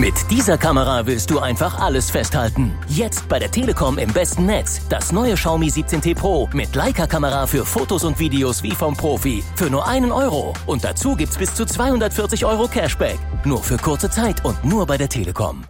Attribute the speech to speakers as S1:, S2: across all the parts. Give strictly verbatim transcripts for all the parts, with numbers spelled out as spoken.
S1: Mit dieser Kamera willst du einfach alles festhalten. Jetzt bei der Telekom im besten Netz. Das neue Xiaomi siebzehn T Pro mit Leica-Kamera für Fotos und Videos wie vom Profi. Für nur einen Euro. Und dazu gibt's bis zu zweihundertvierzig Euro Cashback. Nur für kurze Zeit und nur bei der Telekom.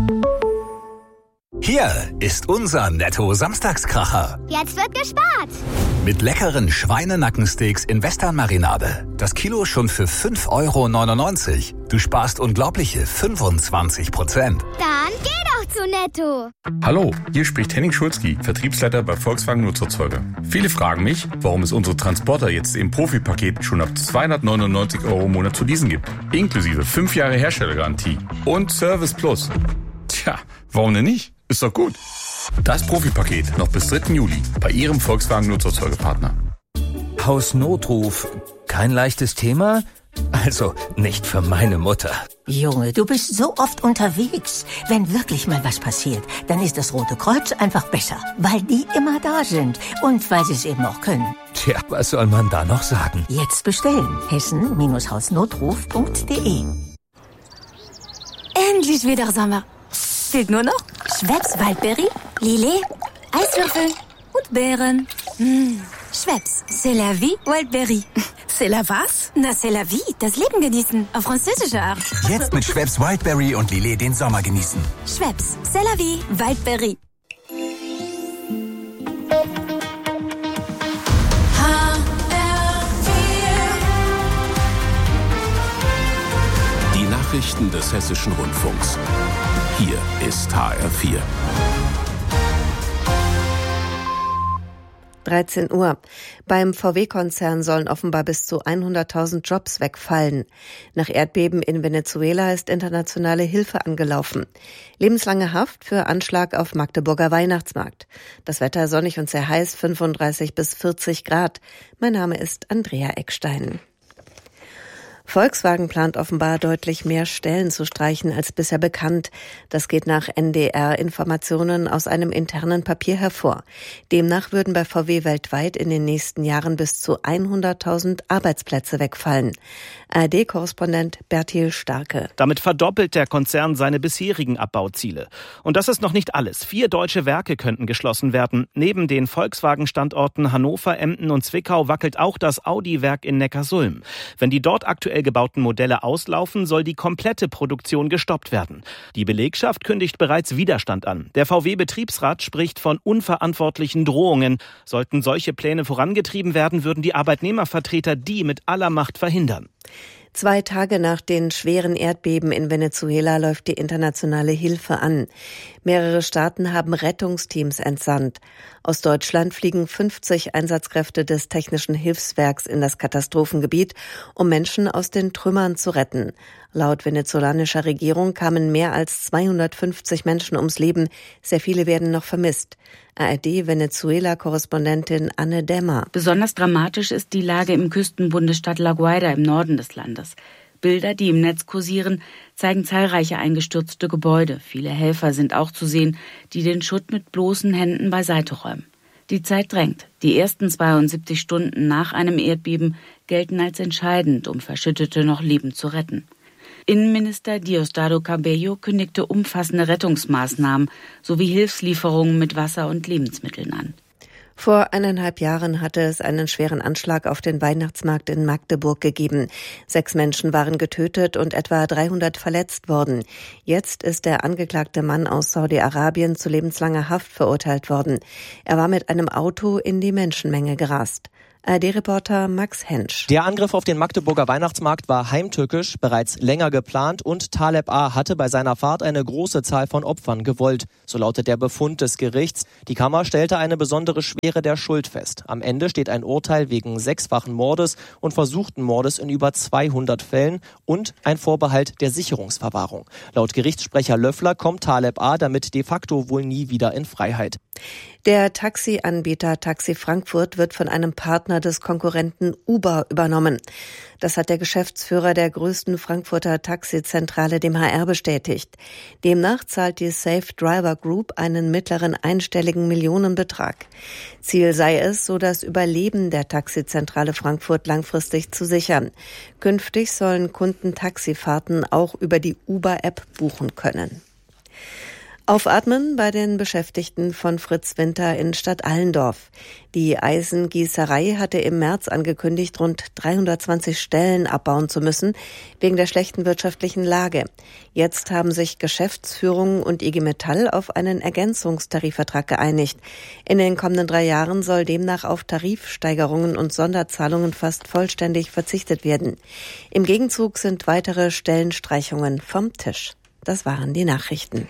S2: Hier ist unser Netto-Samstagskracher.
S3: Jetzt wird gespart.
S2: Mit leckeren Schweinenackensteaks in Western-Marinade. Das Kilo schon für fünf Euro neunundneunzig. Du sparst unglaubliche fünfundzwanzig Prozent.
S3: Dann geh doch zu Netto.
S4: Hallo, hier spricht Henning Schulzki, Vertriebsleiter bei Volkswagen Nutzerzeuger. Viele fragen mich, warum es unsere Transporter jetzt im Profipaket schon ab zweihundertneunundneunzig Euro im Monat zu leasen gibt. Inklusive fünf Jahre Herstellergarantie und Service Plus. Tja, warum denn nicht? Ist doch gut. Das Profipaket noch bis dritten Juli bei Ihrem Volkswagen Nutzerzeugerpartner.
S5: Hausnotruf. Kein leichtes Thema? Also nicht für meine Mutter.
S6: Junge, du bist so oft unterwegs. Wenn wirklich mal was passiert, dann ist das Rote Kreuz einfach besser. Weil die immer da sind und weil sie es eben auch können.
S5: Tja, was soll man da noch sagen?
S6: Jetzt bestellen. hessen Hausnotruf punkt de.
S7: Endlich wieder Sommer. Fehlt nur noch Schweppes Waldbeere, Lillet, Eiswürfel und Beeren. Mmh. Schweppes, c'est la vie, Waldbeere. C'est la was? Na, c'est la vie, das Leben genießen, auf französische Art.
S8: Jetzt mit Schweppes Wildberry und Lillet den Sommer genießen.
S7: Schweppes, c'est la vie, Waldbeere.
S9: Die Nachrichten des Hessischen Rundfunks. Hier ist H R vier.
S10: dreizehn Uhr. Beim V W-Konzern sollen offenbar bis zu hunderttausend Jobs wegfallen. Nach Erdbeben in Venezuela ist internationale Hilfe angelaufen. Lebenslange Haft für Anschlag auf Magdeburger Weihnachtsmarkt. Das Wetter sonnig und sehr heiß, fünfunddreißig bis vierzig Grad. Mein Name ist Andrea Eckstein. Volkswagen plant offenbar deutlich mehr Stellen zu streichen als bisher bekannt. Das geht nach N D R-Informationen aus einem internen Papier hervor. Demnach würden bei V W weltweit in den nächsten Jahren bis zu hunderttausend Arbeitsplätze wegfallen. A R D-Korrespondent Bertil Starke.
S11: Damit verdoppelt der Konzern seine bisherigen Abbauziele. Und das ist noch nicht alles. Vier deutsche Werke könnten geschlossen werden. Neben den Volkswagen-Standorten Hannover, Emden und Zwickau wackelt auch das Audi-Werk in Neckarsulm. Wenn die dort aktuell gebauten Modelle auslaufen, soll die komplette Produktion gestoppt werden. Die Belegschaft kündigt bereits Widerstand an. Der V W-Betriebsrat spricht von unverantwortlichen Drohungen. Sollten solche Pläne vorangetrieben werden, würden die Arbeitnehmervertreter die mit aller Macht verhindern.
S10: Zwei Tage nach den schweren Erdbeben in Venezuela läuft die internationale Hilfe an. Mehrere Staaten haben Rettungsteams entsandt. Aus Deutschland fliegen fünfzig Einsatzkräfte des Technischen Hilfswerks in das Katastrophengebiet, um Menschen aus den Trümmern zu retten. Laut venezolanischer Regierung kamen mehr als zweihundertfünfzig Menschen ums Leben. Sehr viele werden noch vermisst. A R D-Venezuela-Korrespondentin Anne Dämmer.
S12: Besonders dramatisch ist die Lage im Küstenbundesstaat La Guaira im Norden des Landes. Bilder, die im Netz kursieren, zeigen zahlreiche eingestürzte Gebäude. Viele Helfer sind auch zu sehen, die den Schutt mit bloßen Händen beiseite räumen. Die Zeit drängt. Die ersten zweiundsiebzig Stunden nach einem Erdbeben gelten als entscheidend, um Verschüttete noch lebend zu retten. Innenminister Diosdado Cabello kündigte umfassende Rettungsmaßnahmen sowie Hilfslieferungen mit Wasser und Lebensmitteln an.
S10: Vor eineinhalb Jahren hatte es einen schweren Anschlag auf den Weihnachtsmarkt in Magdeburg gegeben. Sechs Menschen waren getötet und etwa dreihundert verletzt worden. Jetzt ist der angeklagte Mann aus Saudi-Arabien zu lebenslanger Haft verurteilt worden. Er war mit einem Auto in die Menschenmenge gerast. A R D-Reporter Max Hensch.
S13: Der Angriff auf den Magdeburger Weihnachtsmarkt war heimtückisch, bereits länger geplant und Taleb A. hatte bei seiner Fahrt eine große Zahl von Opfern gewollt. So lautet der Befund des Gerichts. Die Kammer stellte eine besondere Schwere der Schuld fest. Am Ende steht ein Urteil wegen sechsfachen Mordes und versuchten Mordes in über zweihundert Fällen und ein Vorbehalt der Sicherungsverwahrung. Laut Gerichtssprecher Löffler kommt Taleb A. damit de facto wohl nie wieder in Freiheit.
S10: Der Taxianbieter Taxi Frankfurt wird von einem Partner des Konkurrenten Uber übernommen. Das hat der Geschäftsführer der größten Frankfurter Taxizentrale dem H R bestätigt. Demnach zahlt die Safe Driver Group einen mittleren einstelligen Millionenbetrag. Ziel sei es, so das Überleben der Taxizentrale Frankfurt langfristig zu sichern. Künftig sollen Kunden Taxifahrten auch über die Uber-App buchen können. Aufatmen bei den Beschäftigten von Fritz Winter in Stadt Allendorf. Die Eisengießerei hatte im März angekündigt, rund dreihundertzwanzig Stellen abbauen zu müssen, wegen der schlechten wirtschaftlichen Lage. Jetzt haben sich Geschäftsführung und I G Metall auf einen Ergänzungstarifvertrag geeinigt. In den kommenden drei Jahren soll demnach auf Tarifsteigerungen und Sonderzahlungen fast vollständig verzichtet werden. Im Gegenzug sind weitere Stellenstreichungen vom Tisch. Das waren die Nachrichten.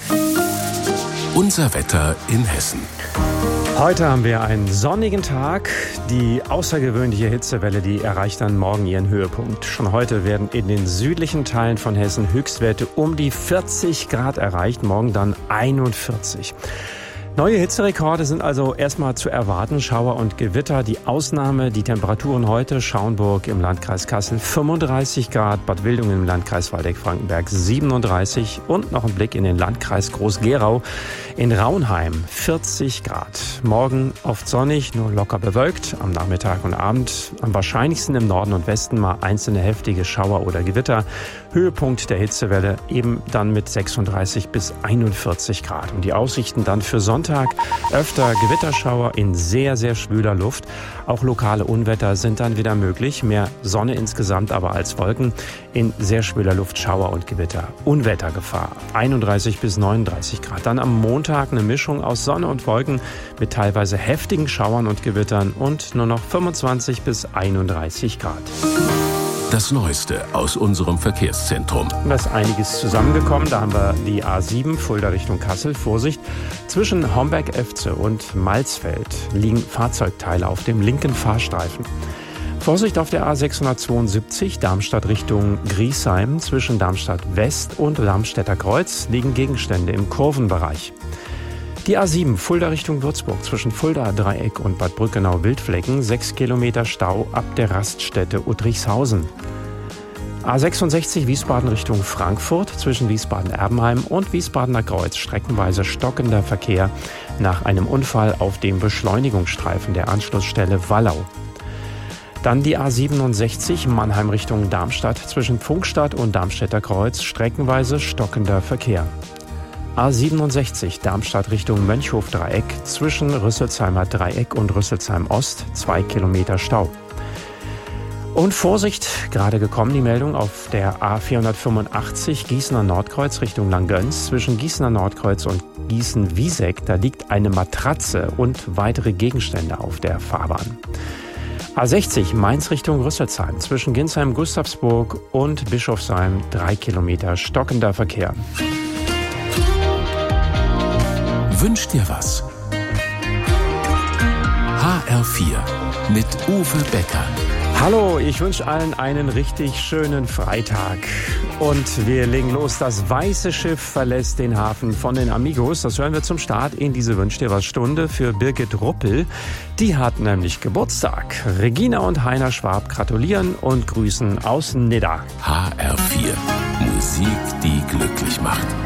S9: Unser Wetter in Hessen.
S14: Heute haben wir einen sonnigen Tag. Die außergewöhnliche Hitzewelle, die erreicht dann morgen ihren Höhepunkt. Schon heute werden in den südlichen Teilen von Hessen Höchstwerte um die vierzig Grad erreicht, morgen dann einundvierzig. Neue Hitzerekorde sind also erstmal zu erwarten. Schauer und Gewitter. Die Ausnahme, die Temperaturen heute. Schaumburg im Landkreis Kassel fünfunddreißig Grad, Bad Wildungen im Landkreis Waldeck-Frankenberg siebenunddreißig und noch ein Blick in den Landkreis Groß-Gerau. In Raunheim vierzig Grad. Morgen oft sonnig, nur locker bewölkt. Am Nachmittag und Abend am wahrscheinlichsten im Norden und Westen mal einzelne heftige Schauer oder Gewitter. Höhepunkt der Hitzewelle eben dann mit sechsunddreißig bis einundvierzig Grad. Und die Aussichten dann für Sonntag öfter Gewitterschauer in sehr, sehr schwüler Luft. Auch lokale Unwetter sind dann wieder möglich. Mehr Sonne insgesamt aber als Wolken. In sehr schwüler Luft Schauer und Gewitter. Unwettergefahr einunddreißig bis neununddreißig Grad. Dann am Montag eine Mischung aus Sonne und Wolken mit teilweise heftigen Schauern und Gewittern und nur noch fünfundzwanzig bis einunddreißig Grad.
S9: Das Neueste aus unserem Verkehrszentrum.
S14: Da ist einiges zusammengekommen. Da haben wir die A sieben, Fulda Richtung Kassel. Vorsicht, zwischen Homberg-Efze und Malzfeld liegen Fahrzeugteile auf dem linken Fahrstreifen. Vorsicht auf der A sechshundertzweiundsiebzig, Darmstadt Richtung Griesheim. Zwischen Darmstadt West und Darmstädter Kreuz liegen Gegenstände im Kurvenbereich. Die A sieben, Fulda Richtung Würzburg, zwischen Fulda Dreieck und Bad Brückenau-Wildflecken, sechs Kilometer Stau ab der Raststätte Uttrichshausen. A sechsundsechzig, Wiesbaden Richtung Frankfurt, zwischen Wiesbaden-Erbenheim und Wiesbadener Kreuz, streckenweise stockender Verkehr nach einem Unfall auf dem Beschleunigungsstreifen der Anschlussstelle Wallau. Dann die A siebenundsechzig, Mannheim Richtung Darmstadt, zwischen Pfungstadt und Darmstädter Kreuz, streckenweise stockender Verkehr. A siebenundsechzig, Darmstadt Richtung Mönchhof-Dreieck, zwischen Rüsselsheimer Dreieck und Rüsselsheim Ost, zwei Kilometer Stau. Und Vorsicht, gerade gekommen die Meldung auf der A vierhundertfünfundachtzig, Gießener Nordkreuz Richtung Langgöns, zwischen Gießener Nordkreuz und Gießen-Wieseck, da liegt eine Matratze und weitere Gegenstände auf der Fahrbahn. A sechzig, Mainz Richtung Rüsselsheim, zwischen Ginsheim-Gustavsburg und Bischofsheim, drei Kilometer stockender Verkehr.
S9: Wünsch dir was. H R vier mit Uwe Becker.
S14: Hallo, ich wünsche allen einen richtig schönen Freitag. Und wir legen los. Das weiße Schiff verlässt den Hafen von den Amigos. Das hören wir zum Start in diese Wünsch dir was Stunde für Birgit Ruppel. Die hat nämlich Geburtstag. Regina und Heiner Schwab gratulieren und grüßen aus Nidda.
S9: H R vier. Musik, die glücklich macht.